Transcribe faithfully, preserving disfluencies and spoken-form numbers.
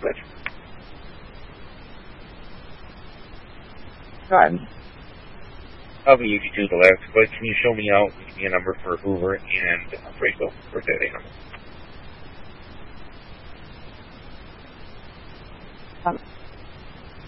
exploit. Go ahead. I'll be easy to the last exploit. Can you show me out? Give me a number for Hoover and Appraisal for that animal. Um,